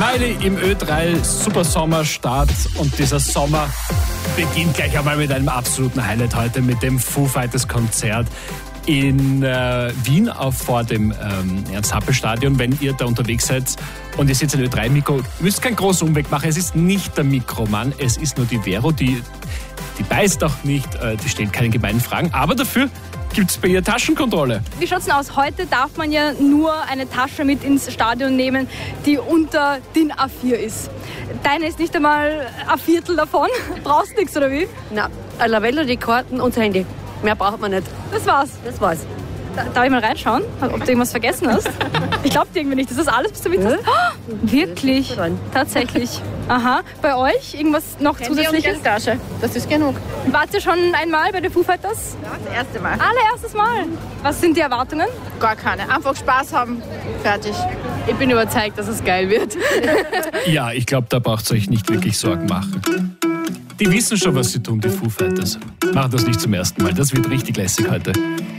Riley im Ö3 Super Sommerstart und dieser Sommer beginnt gleich einmal mit einem absoluten Highlight heute, mit dem Foo Fighters Konzert in Wien vor dem Ernst-Happel-Stadion. Wenn ihr da unterwegs seid und ihr seht ein Ö3-Mikro, ihr müsst keinen großen Umweg machen. Es ist nicht der Mikromann, es ist nur die Vero, die beißt auch nicht, die stellt keine gemeinen Fragen, aber dafür gibt es bei ihr Taschenkontrolle. Wie schaut's denn aus? Heute darf man ja nur eine Tasche mit ins Stadion nehmen, die unter DIN A4 ist. Deine ist nicht einmal ein Viertel davon. Brauchst nichts, oder wie? Na, ein Lavendel, die Karten und das Handy. Mehr braucht man nicht. Das war's. Das war's. Darf ich mal reinschauen, ob du irgendwas vergessen hast? Ich glaube dir irgendwie nicht. Das ist alles, was du mit hast. Oh, wirklich? Tatsächlich. Aha. Bei euch? Irgendwas noch zusätzliches? Und Tasche. Das ist genug. Wart ihr schon einmal bei den Foo Fighters? Ja, das erste Mal. Allererstes Mal. Was sind die Erwartungen? Gar keine. Einfach Spaß haben. Fertig. Ich bin überzeugt, dass es geil wird. Ja, ich glaube, da braucht ihr euch nicht wirklich Sorgen machen. Die wissen schon, was sie tun, die Foo Fighters. Machen das nicht zum ersten Mal. Das wird richtig lässig heute.